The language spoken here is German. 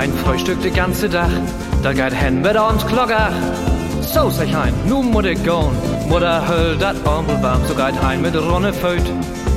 ein Frühstück de ganze Dach, da geht hen mit ons Glockach. So sag ich ein, nu muss ich gehen, Mutter höll dat Ampelbaum, so geht hein mit Ronne Föt.